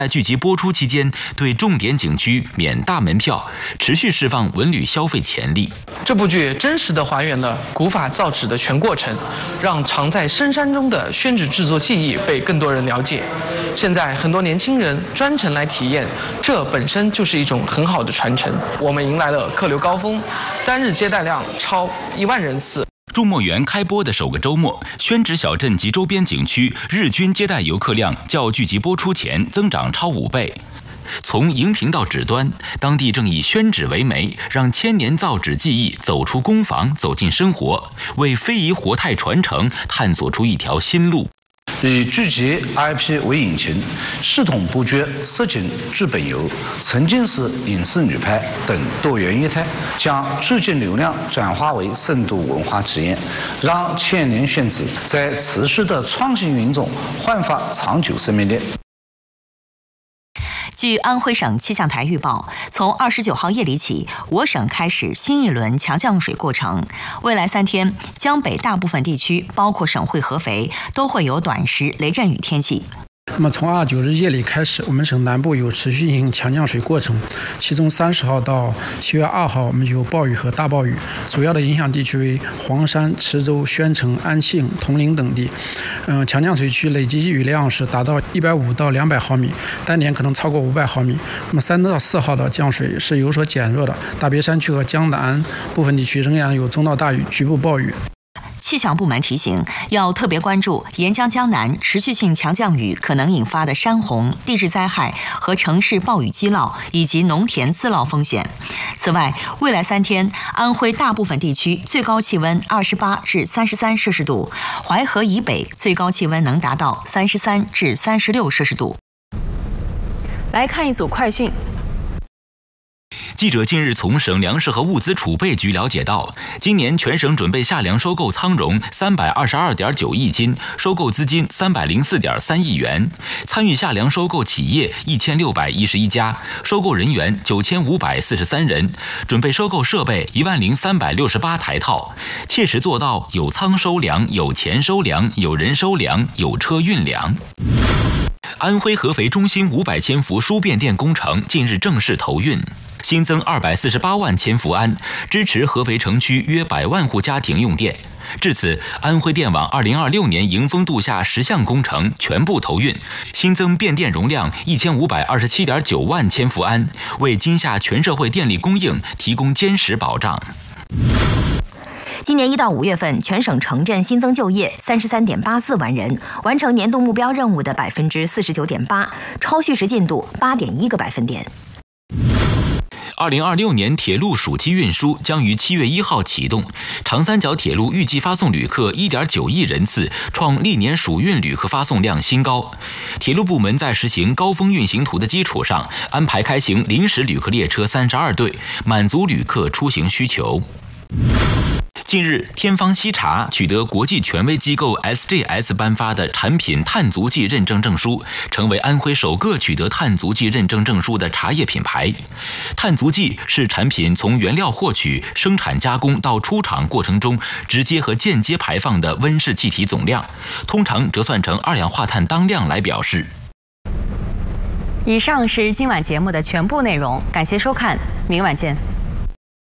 在剧集播出期间，对重点景区免大门票，持续释放文旅消费潜力。 这部剧真实地还原了古法造纸的全过程，让藏在深山中的宣纸制作技艺被更多人了解。现在很多年轻人专程来体验，这本身就是一种很好的传承。我们迎来了客流高峰，单日接待量超1万人次。 众墨园开播的首个周末，宣纸小镇及周边景区日均接待游客量较剧集播出前增长超5倍。从荧屏到纸端，当地正以宣纸为媒，让千年造纸技艺走出工坊，走进生活，为非遗活态传承探索出一条新路。 以剧集 IP 为引擎，系统布局色情、剧本游、沉浸式影视旅拍等多元业态，将剧集流量转化为深度文化体验，让千年宣纸在持续的创新运营中焕发长久生命力。 据安徽省气象台预报，从29号夜里起，我省开始新一轮强降水过程。未来3天，江北大部分地区，包括省会合肥，都会有短时雷阵雨天气。 那么从29日夜里开始，我们省南部有持续进行强降水过程，其中30号到7月2号，我们有暴雨和大暴雨，主要的影响地区为黄山、池州、宣城、安庆、铜陵等地。强降水区累计雨量是达到150到200毫米，单年可能超过500毫米。那么3到4号的降水是有所减弱的，大别山区和江南部分地区仍然有中到大雨，局部暴雨。 气象部门提醒，要特别关注沿江江南持续性强降雨可能引发的山洪、地质灾害和城市暴雨积涝以及农田自涝风险。此外，未来3天，安徽大部分地区最高气温28至33摄氏度，淮河以北最高气温能达到33至36摄氏度。来看一组快讯。 记者近日从省粮食和物资储备局了解到，今年全省准备夏粮收购仓容322.9亿斤，收购资金304.3亿元，参与夏粮收购企业1611家，收购人员9543人，准备收购设备10368台套，切实做到有仓收粮、有钱收粮、有人收粮、有车运粮。安徽合肥中心500千伏输变电工程近日正式投运，新增248万千伏安，支持合肥城区约100万户家庭用电。至此，安徽电网2026年迎峰度夏10项工程全部投运，新增变电容量1527.9万千伏安，为今夏全社会电力供应提供坚实保障。 今年1到5月份，全省城镇新增就业33.84万人，完成年度目标任务的49.8%，超叙时进度8.1个百分点。 2026年铁路暑期运输将于7月1号启动，长三角铁路预计发送旅客1.9亿人次，创历年暑运旅客发送量新高。铁路部门在实行高峰运行图的基础上，安排开行临时旅客列车32对，满足旅客出行需求。近日，天方西茶取得国际权威机构 SGS 颁发的产品碳足迹认证证书，成为安徽首个取得碳足迹认证证书的茶叶品牌。碳足迹是产品从原料获取、生产加工到出厂过程中直接和间接排放的温室气体总量，通常折算成二氧化碳当量来表示。 以上是今晚节目的全部内容，感谢收看，明晚见。